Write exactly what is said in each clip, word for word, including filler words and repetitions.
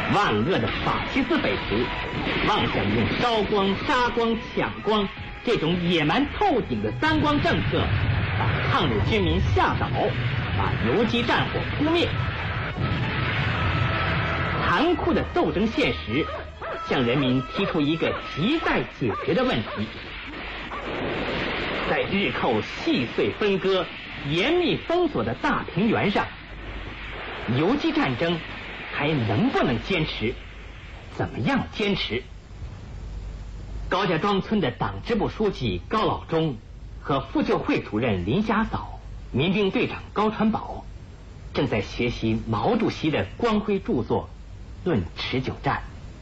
万恶的法西斯匪徒妄想用烧光、杀光、抢光这种野蛮透顶的三光政策，把抗日军民吓倒，把游击战火扑灭。残酷的斗争现实向人民提出一个亟待解决的问题：在日寇细碎分割、严密封锁的大平原上，游击战争还能不能坚持？怎么样坚持？高家庄村的党支部书记高老忠和妇救会主任林家嫂、民兵队长高传宝正在学习毛主席的光辉著作《论持久战》。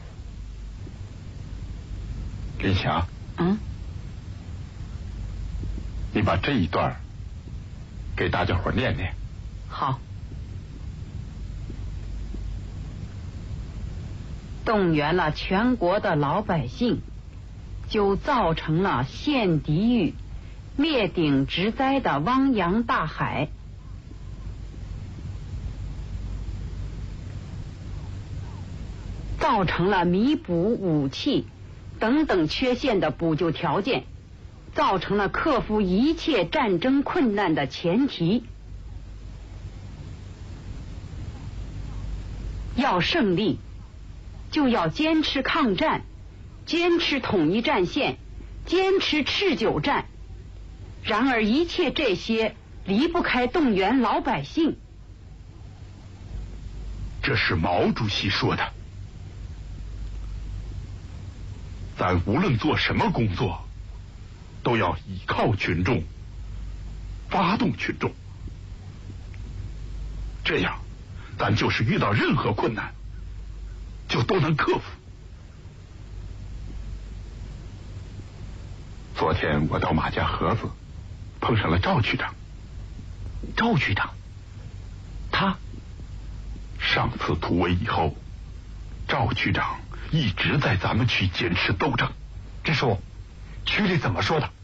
林霞， 嗯， 你把这一段给大家伙念念。 好。动员了全国的老百姓，就造成了陷敌狱、灭顶直灾的汪洋大海。造成了弥补武器等等缺陷的补救条件，造成了克服一切战争困难的前提。要胜利，就要坚持抗战，坚持统一战线，坚持持久战。然而一切这些离不开动员老百姓。 这是毛主席说的。咱无论做什么工作，都要依靠群众，发动群众，这样咱就是遇到任何困难就都能克服。昨天我到马家河子碰上了赵区长。 赵区长，他上次突围以后，赵区长一直在咱们区坚持斗争。 支书，区里怎么说的？